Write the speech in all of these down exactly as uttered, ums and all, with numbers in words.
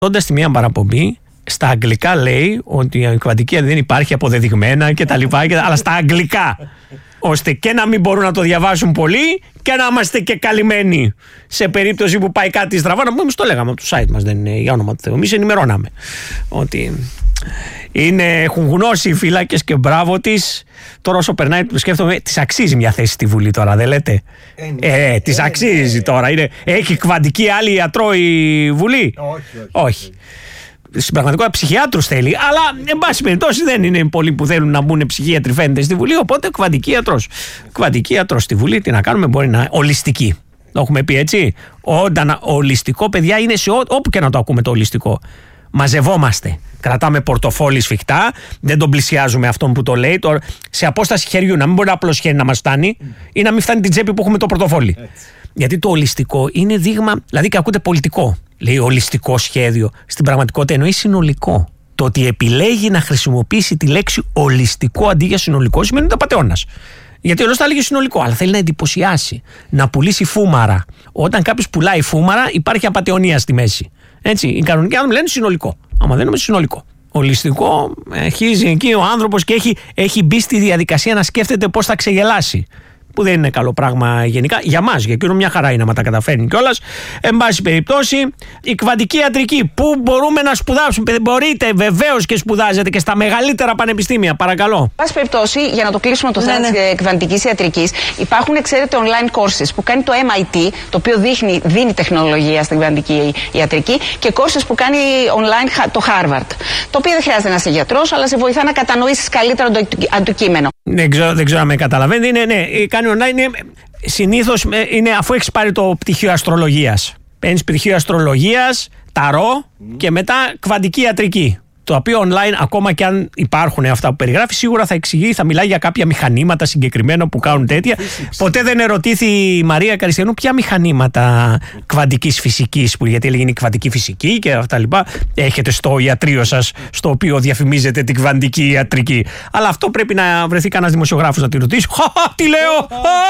Όντας τη μία παραπομπή, στα αγγλικά λέει ότι η κβαντική δεν υπάρχει αποδεδειγμένα και τα λοιπά, αλλά στα αγγλικά. Ώστε και να μην μπορούν να το διαβάσουν πολλοί και να είμαστε και καλυμμένοι σε περίπτωση που πάει κάτι στραβά. Να πούμε, εμείς το λέγαμε από το site μας, δεν είναι για όνομα του Θεού. Εμείς ενημερώναμε ότι είναι, έχουν γνώσει οι φύλακες και μπράβο της. Τώρα όσο περνάει, σκέφτομαι, της αξίζει μια θέση στη Βουλή τώρα, δεν λέτε? Ε, ε, της αξίζει τώρα. Είναι, έχει κβαντική άλλη ιατρό η Βουλή? Όχι, όχι. όχι. Στην πραγματικότητα ψυχιάτρους θέλει, αλλά εν πάση περιπτώσει δεν είναι πολλοί που θέλουν να μπουν ψυχίατροι, φαίνεται, στη Βουλή. Οπότε κβαντική ιατρός. Κβαντική ιατρός στη Βουλή, τι να κάνουμε, μπορεί να είναι ολιστική. Το έχουμε πει έτσι. Όταν ολιστικό, παιδιά, είναι σε ό, όπου και να το ακούμε το ολιστικό. Μαζευόμαστε. Κρατάμε πορτοφόλι σφιχτά, δεν τον πλησιάζουμε αυτόν που το λέει. Το, σε απόσταση χεριού, να μην μπορεί απλό χέρι να μας φτάνει ή να μην φτάνει την τσέπη που έχουμε το πορτοφόλι. Έτσι. Γιατί το ολιστικό είναι δείγμα, δηλαδή και ακούτε πολιτικό. Λέει ολιστικό σχέδιο. Στην πραγματικότητα εννοεί συνολικό. Το ότι επιλέγει να χρησιμοποιήσει τη λέξη ολιστικό αντί για συνολικό σημαίνει ότι είναι απατεώνας. Γιατί όλος θα έλεγε συνολικό, αλλά θέλει να εντυπωσιάσει, να πουλήσει φούμαρα. Όταν κάποιος πουλάει φούμαρα, υπάρχει απατεωνία στη μέση. Έτσι, οι κανονικοί άνθρωποι λένε συνολικό. Άμα δεν είναι συνολικό. Ολιστικό, αρχίζει εκεί ο άνθρωπος και έχει, έχει μπει στη διαδικασία να σκέφτεται πώς θα ξεγελάσει. Που δεν είναι καλό πράγμα γενικά. Για μας, για εκείνο μια χαρά είναι να τα καταφέρνει κιόλας. Εν πάση περιπτώσει, η κβαντική ιατρική. Πού μπορούμε να σπουδάσουμε? Μπορείτε, βεβαίως και σπουδάζετε και στα μεγαλύτερα πανεπιστήμια. Παρακαλώ. Εν πάση περιπτώσει, για να το κλείσουμε το θέμα ναι, ναι. της κβαντικής ιατρικής, υπάρχουν, ξέρετε, online courses που κάνει το εμ άι τι, το οποίο δείχνει, δίνει τεχνολογία στην κβαντική ιατρική, και courses που κάνει online το Harvard. Το οποίο δεν χρειάζεται να είσαι γιατρός, αλλά σε βοηθά να κατανοήσεις καλύτερα το αντικείμενο. Δεν ξέρω, δεν ξέρω αν με καταλαβαίνετε. Είναι, ναι, κάνει online. Είναι, συνήθως είναι αφού έχεις πάρει το πτυχίο αστρολογίας. Παίρνεις πτυχίο αστρολογίας, ταρό mm. και μετά κβαντική ιατρική. Το οποίο online, ακόμα και αν υπάρχουν αυτά που περιγράφει, σίγουρα θα εξηγεί, θα μιλάει για κάποια μηχανήματα συγκεκριμένα που κάνουν τέτοια. Φύσιξη. Ποτέ δεν ερωτήθη η Μαρία Καριστιανού ποια μηχανήματα κβαντικής φυσικής, που γιατί έλεγε είναι η κβαντική φυσική και αυτά λοιπά. Έχετε στο ιατρείο σας, στο οποίο διαφημίζετε την κβαντική ιατρική. Αλλά αυτό πρέπει να βρεθεί κανένας δημοσιογράφος να τη ρωτήσει. Τι λέω!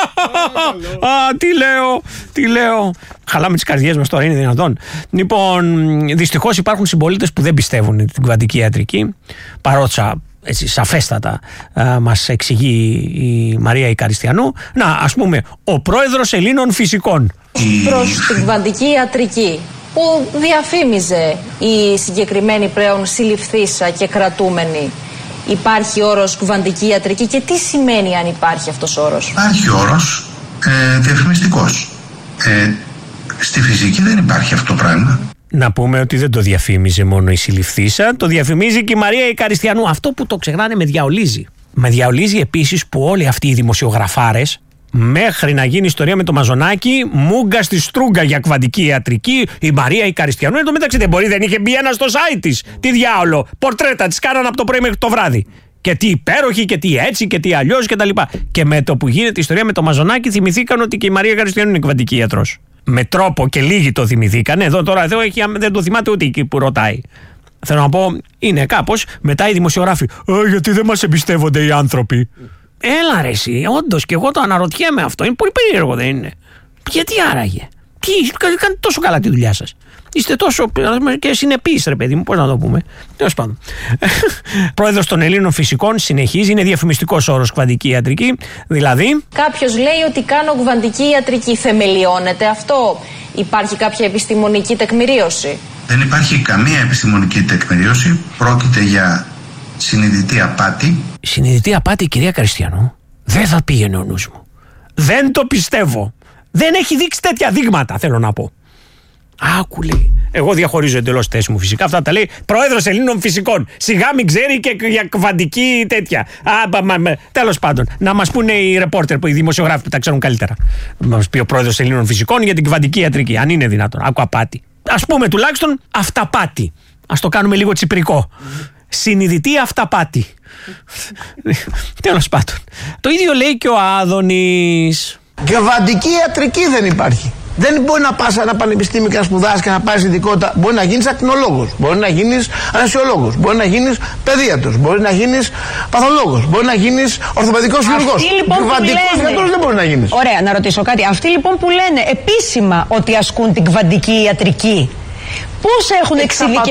Τι λέω! Τι λέω! Χαλάμε τις καρδιές μας τώρα, είναι δυνατόν? Λοιπόν, δυστυχώς υπάρχουν συμπολίτες που δεν πιστεύουν την κβαντική ιατρική, παρότι έτσι σαφέστατα α, μας εξηγεί η Μαρία η Καριστιανού. Να, ας πούμε, ο πρόεδρος Ελλήνων Φυσικών. Προς την κβαντική ιατρική που διαφήμιζε η συγκεκριμένη πλέον συλληφθήσα και κρατούμενη, υπάρχει όρος κβαντική ιατρική και τι σημαίνει αν υπάρχει αυτός ο όρος? Υπάρχει όρος ε, διαφημιστικός. Ε, Στη φυσική δεν υπάρχει αυτό το πράγμα. Να πούμε ότι δεν το διαφήμιζε μόνο η συλληφθήσα, το διαφημίζει και η Μαρία η Καριστιανού. Αυτό που το ξεχνάνε με διαολίζει. Με διαολίζει επίσης που όλοι αυτοί οι δημοσιογραφάρες, μέχρι να γίνει ιστορία με το Μαζονάκι, μούγκα στη στρούγκα για κβαντική ιατρική, η Μαρία η Καριστιανού. Εν τω μεταξύ δεν μπορεί, δεν είχε μπει ένα στο site της. Τι διάολο, πορτρέτα της κάνανε από το πρωί μέχρι το βράδυ. Και τι υπέροχη και τι έτσι και τι αλλιώς και τα λοιπά. Και με το που γίνεται η ιστορία με το Μαζονάκι, θυμηθήκαν ότι και η Μαρία Καριστιανού είναι κβαντική ιατρός. Με τρόπο και λίγοι το θυμηθήκαν. Εδώ τώρα εδώ έχει, δεν το θυμάται ούτε εκεί που ρωτάει. Θέλω να πω, είναι κάπως μετά οι δημοσιογράφοι. Ε, γιατί δεν μας εμπιστεύονται οι άνθρωποι. Έλα ρε εσύ, όντως και εγώ το αναρωτιέμαι αυτό. Είναι πολύ περίεργο, δεν είναι? Γιατί άραγε? Τι, κάνετε τόσο καλά τη δουλειά σας. Είστε τόσο και συνεπείς, ρε παιδί μου, πώς να το πούμε. Τέλος πάντων. Πρόεδρος των Ελλήνων Φυσικών συνεχίζει, είναι διαφημιστικός όρος κβαντική ιατρική. Δηλαδή. Κάποιος λέει ότι κάνω κβαντική ιατρική. Θεμελιώνεται αυτό? Υπάρχει κάποια επιστημονική τεκμηρίωση? Δεν υπάρχει καμία επιστημονική τεκμηρίωση. Πρόκειται για συνειδητή απάτη. Συνειδητή απάτη, κυρία Καριστιανού? Δεν θα πήγαινε ο νους μου. Δεν το πιστεύω. Δεν έχει δείξει τέτοια δείγματα, θέλω να πω. Άκου λέει. Εγώ διαχωρίζω εντελώς θέση μου φυσικά. Αυτά τα λέει πρόεδρος Ελλήνων Φυσικών. Σιγά μην ξέρει και για κβαντική τέτοια. Τέλος πάντων, να μας πούνε οι ρεπόρτερ, οι δημοσιογράφοι που τα ξέρουν καλύτερα. Να μας πει ο πρόεδρος Ελλήνων Φυσικών για την κβαντική ιατρική. Αν είναι δυνατόν. Άκου απάτη. Ας πούμε τουλάχιστον αυταπάτη. Ας το κάνουμε λίγο τσιπρικό. Mm-hmm. Συνειδητή αυταπάτη. Τέλος πάντων. Το ίδιο λέει και ο Άδωνης. Κβαντική ιατρική δεν υπάρχει. Δεν μπορεί να πας σε ένα πανεπιστήμιο και να σπουδάσεις και να πάρεις ειδικότητα. Μπορεί να γίνεις ακτινολόγος, μπορεί να γίνεις ανασιολόγος, μπορεί να γίνεις παιδίατρος, μπορεί να γίνεις παθολόγος, μπορεί να γίνεις ορθοπαιδικός χειρουργός. Λοιπόν κβαντικός γιατρός δεν μπορεί να γίνεις. Ωραία, να ρωτήσω κάτι. Αυτοί λοιπόν που λένε επίσημα ότι ασκούν την κβαντική ιατρική, Πώς έχουν εξειδικευτεί